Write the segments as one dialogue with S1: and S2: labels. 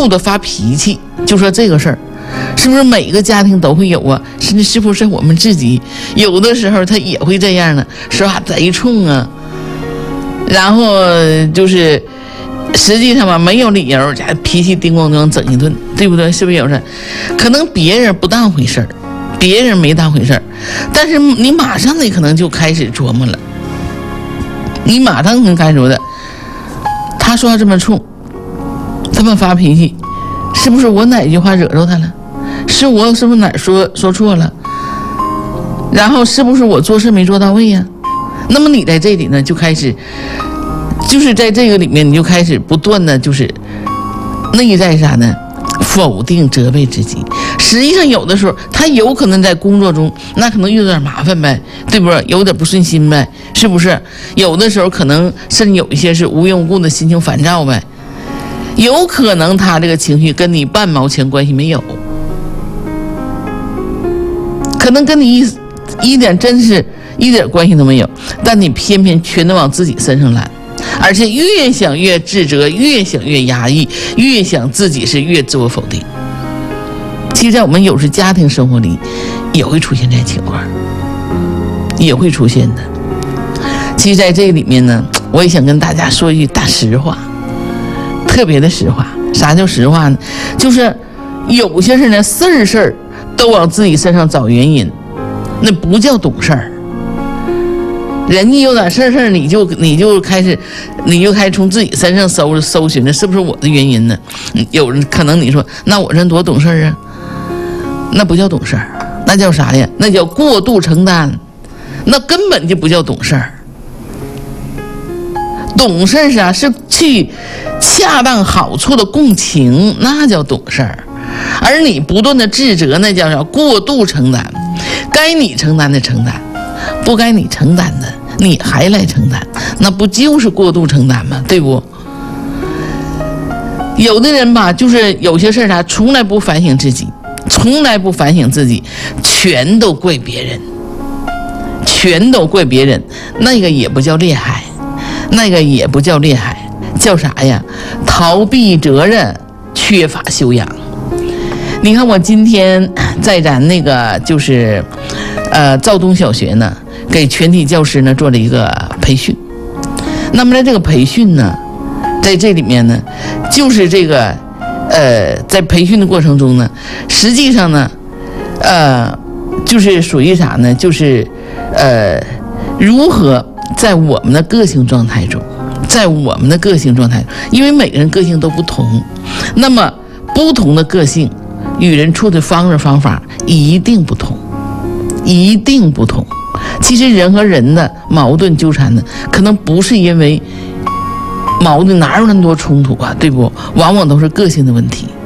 S1: 度的发脾气，就说这个事儿是不是每个家庭都会有啊？甚至是不是我们自己有的时候他也会这样呢？说话贼冲啊，然后就是实际上吧没有理由，脾气叮咣咣整一顿，对不对？是不是有事？可能别人不当回事儿，别人没当回事儿，但是你马上可能就开始琢磨了，你马上能开始说的，他说话这么冲，这么发脾气，是不是我哪句话惹着他了？是不是哪说错了？然后是不是我做事没做到位呀？那么你在这里呢，就开始，就是在这个里面，你就开始不断的就是内在啥呢？否定、责备自己。实际上有的时候他有可能在工作中那可能遇到点麻烦呗，对不对？有点不顺心呗，是不是？有的时候可能甚至有一些是无缘无故的心情烦躁呗，有可能他这个情绪跟你半毛钱关系没有，可能跟你一点真是一点关系都没有，但你偏偏全都往自己身上揽，而且越想越自责，越想越压抑，越想自己是越自我否定。其实在我们有时家庭生活里也会出现这些情况，也会出现的。其实在这里面呢，我也想跟大家说一句大实话，特别的实话。啥叫实话呢？就是有些事呢，事儿都往自己身上找原因，那不叫懂事儿。人家有点事儿，你就开始从自己身上搜寻的，是不是我的原因呢？有人可能你说，那我这多懂事儿啊？那不叫懂事儿，那叫啥呀？那叫过度承担，那根本就不叫懂事儿。懂事儿是去恰当好处的共情，那叫懂事儿。而你不断的自责，那叫过度承担。该你承担的承担，不该你承担的你还来承担，那不就是过度承担吗？对不？有的人吧，就是有些事儿从来不反省自己，从来不反省自己，全都怪别人，全都怪别人，那个也不叫厉害，那个也不叫厉害，叫啥呀？逃避责任，缺乏修养。你看我今天在咱那个就是肇东小学呢，给全体教师呢做了一个培训。那么在这个培训呢，在这里面呢，就是这个在培训的过程中呢，实际上呢就是属于啥呢？就是如何在我们的个性状态中，因为每个人个性都不同，那么不同的个性与人处的方法一定不同，一定不同。其实人和人的矛盾纠缠呢，可能不是因为矛盾，哪有那么多冲突啊，对不？往往都是个性的问题，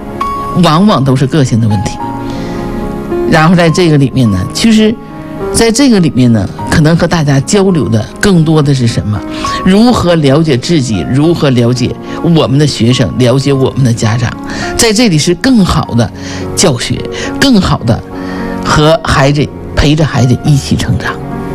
S1: 然后在这个里面呢，其实在这个里面呢，可能和大家交流的更多的是什么？如何了解自己，如何了解我们的学生，了解我们的家长，在这里是更好的教学，更好的和孩子陪着孩子一起成长。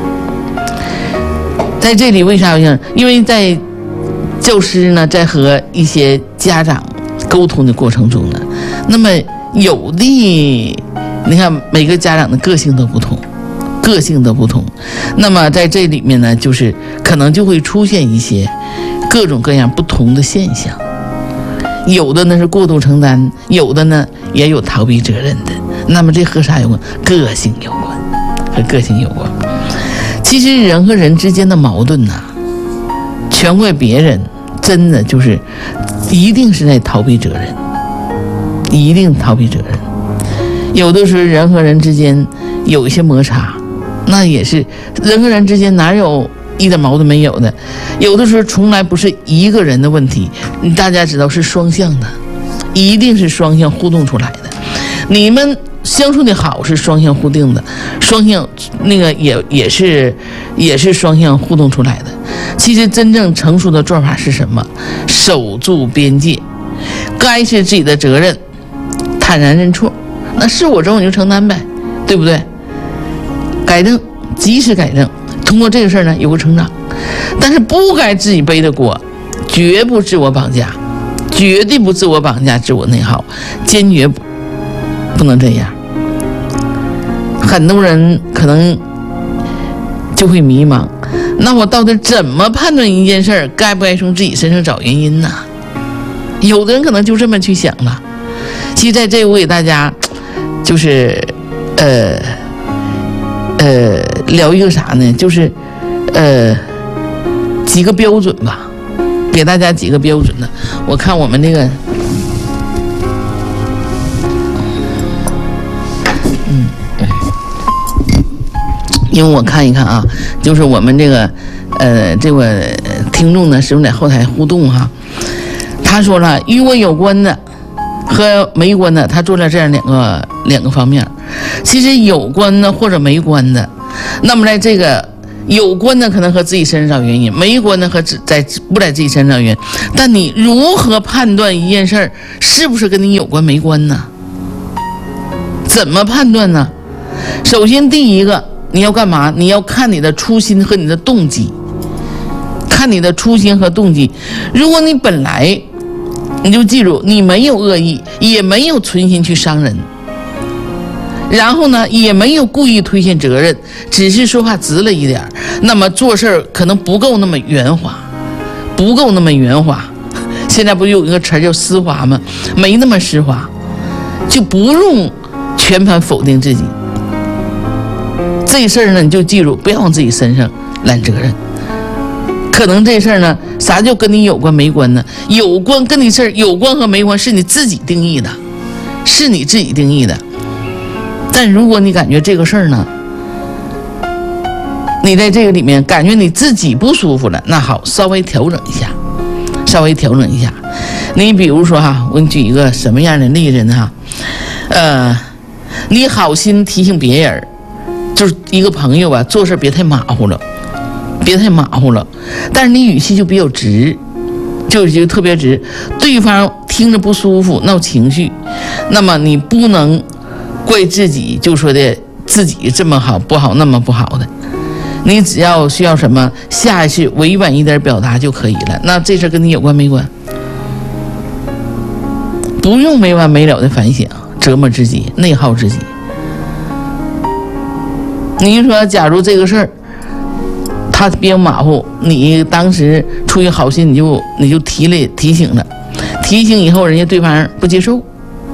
S1: 在这里为啥要？因为在教师呢，在和一些家长沟通的过程中呢，那么有的你看每个家长的个性都不同，那么在这里面呢，就是可能就会出现一些各种各样不同的现象，有的呢是过度承担，有的呢也有逃避责任的。那么这和啥有关？个性有关，和个性有关。其实人和人之间的矛盾呢，全怪别人，真的就是一定是在逃避责任，一定逃避责任。有的时候人和人之间有一些摩擦，那也是人和人之间哪有一点矛盾没有的？有的时候从来不是一个人的问题，大家知道是双向的，一定是双向互动出来的。你们相处的好是双向互动的，双向那个也是双向互动出来的。其实真正成熟的做法是什么？守住边界，该是自己的责任，坦然认错，那是我责我就承担呗，对不对？改正，及时改正，通过这个事儿呢有个成长。但是不该自己背的锅，绝不自我绑架， 绝对不自我绑架、自我内耗，坚决不能这样。很多人可能就会迷茫，那我到底怎么判断一件事儿该不该从自己身上找原因呢？有的人可能就这么去想了。其实在这我给大家就是聊一个啥呢，就是几个标准吧，给大家几个标准的。我看我们这个因为我看一看啊，就是我们这个听众呢使用在后台互动哈，他说了与我有关的和没关的，他做了这样两个方面。其实有关的或者没关的，那么在这个有关的可能和自己身上找原因，没关的和不在自己身上原因。但你如何判断一件事儿是不是跟你有关没关呢？怎么判断呢？首先第一个，你要干嘛？你要看你的初心和你的动机。看你的初心和动机。如果你本来你就记住，你没有恶意，也没有存心去伤人，然后呢也没有故意推卸责任，只是说话直了一点，那么做事儿可能不够那么圆滑，不够那么圆滑。现在不有一个词叫丝滑吗？没那么丝滑，就不用全盘否定自己。这事儿呢，你就记住，不要往自己身上揽责任。可能这事儿呢，啥叫跟你有关没关呢？有关跟你事儿有关和没关是你自己定义的，是你自己定义的。但如果你感觉这个事儿呢，你在这个里面感觉你自己不舒服了，那好，稍微调整一下，稍微调整一下。你比如说哈，我给你举一个什么样的例子呢？你好心提醒别人，就是一个朋友吧，做事别太马虎了，别太马虎了。但是你语气就比较直，就特别直，对方听着不舒服，闹情绪，那么你不能怪自己，就说的自己这么好不好，那么不好的。你只要需要什么，下一次委婉一点表达就可以了。那这事跟你有关没关？不用没完没了的反省、折磨自己、内耗自己。你说，假如这个事儿他比较马虎，你当时出于好心，你就提醒了，提醒以后人家对方不接受，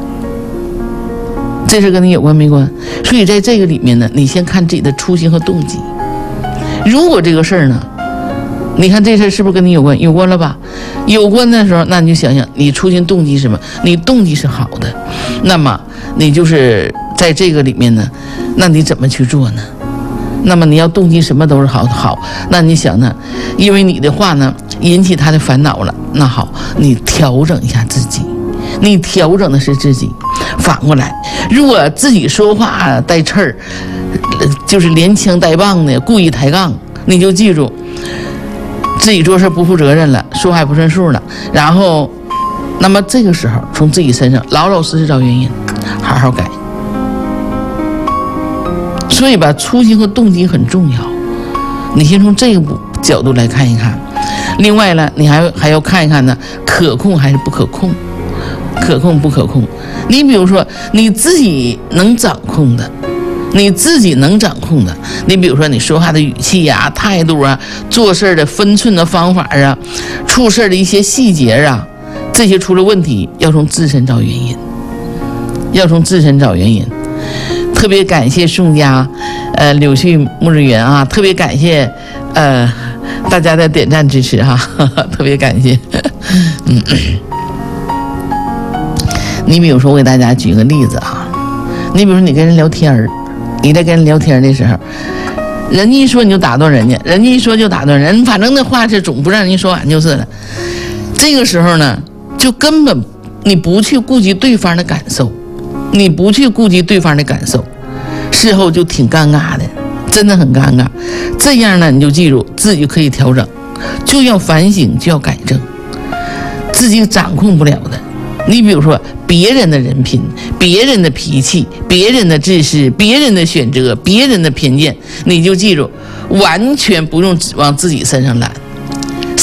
S1: 这事跟你有关没关？所以在这个里面呢，你先看自己的初心和动机。如果这个事儿呢，你看这事儿是不是跟你有关？有关了吧？有关的时候，那你就想想你初心动机是什么？你动机是好的，那么你就是在这个里面呢，那你怎么去做呢？那么你要动机什么都是好，那你想呢？因为你的话呢引起他的烦恼了，那好，你调整一下自己，你调整的是自己。反过来，如果自己说话带刺儿，就是连枪带棒的，故意抬杠，你就记住，自己做事不负责任了，说话不算数了。然后，那么这个时候从自己身上老老实实找原因，好好改。所以吧，初心和动机很重要，你先从这个角度来看一看。另外呢，你还要看一看呢，可控还是不可控，可控不可控。你比如说你自己能掌控的，你自己能掌控的，你比如说你说话的语气啊、态度啊、做事的分寸的方法啊、处事的一些细节啊，这些出了问题，要从自身找原因，要从自身找原因。特别感谢宋家柳絮木日园啊，特别感谢大家的点赞支持哈，特别感谢。你比如说我给大家举个例子啊，你比如说你跟人聊天，你在跟人聊天的时候，人家一说你就打断人家，人家一说就打断人，反正那话是总不让人说完就是了。这个时候呢，就根本你不去顾及对方的感受，你不去顾及对方的感受，事后就挺尴尬的，真的很尴尬。这样呢，你就记住自己可以调整，就要反省，就要改正。自己掌控不了的，你比如说别人的人品、别人的脾气、别人的自私、别人的选择、别人的偏见，你就记住，完全不用指望自己身上揽。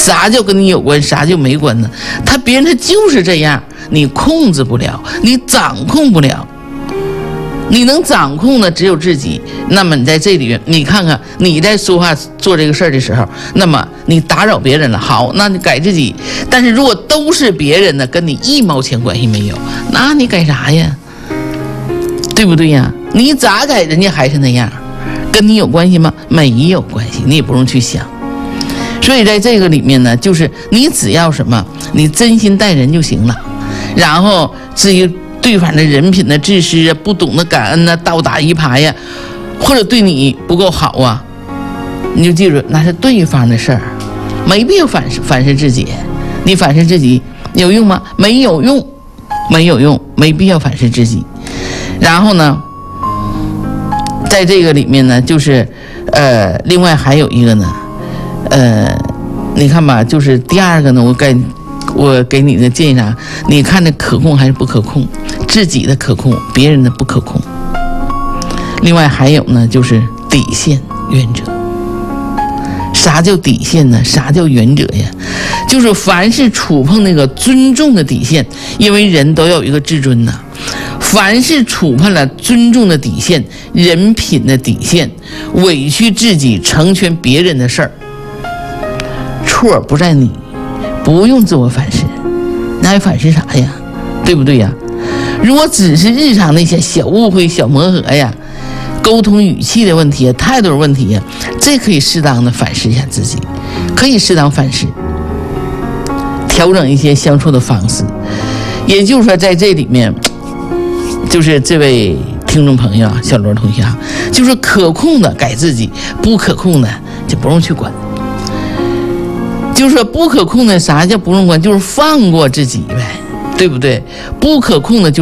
S1: 啥叫跟你有关，啥叫没关呢？别人他就是这样，你控制不了，你掌控不了。你能掌控的只有自己。那么你在这里面，你看看你在说话做这个事儿的时候，那么你打扰别人了，好，那你改自己。但是如果都是别人的，跟你一毛钱关系没有，那你改啥呀？对不对呀？你咋改，人家还是那样，跟你有关系吗？没有关系，你也不用去想。所以在这个里面呢，就是你只要什么，你真心待人就行了。然后至于对方的人品的自私啊，不懂得感恩啊，倒打一耙呀，或者对你不够好啊，你就记住那是对方的事儿，没必要反思自己。你反思自己有用吗？没有用，没有用，没必要反思自己。然后呢，在这个里面呢，就是另外还有一个呢，你看吧，就是第二个呢，我给你的建议啥？你看这可控还是不可控？自己的可控，别人的不可控。另外还有呢，就是底线原则。啥叫底线呢？啥叫原则呀？就是凡是触碰那个尊重的底线，因为人都有一个自尊呐。凡是触碰了尊重的底线、人品的底线，委屈自己成全别人的事儿，错不在你，不用自我反思，那还反思啥呀？对不对呀？如果只是日常那些小误会、小磨合呀，沟通语气的问题、态度的问题呀，这可以适当的反思一下自己，可以适当反思，调整一些相处的方式。也就是说，在这里面，就是这位听众朋友啊，小罗同学啊，就是可控的改自己，不可控的就不用去管。就是说不可控的，啥叫不用管？就是放过自己呗，对不对？不可控的就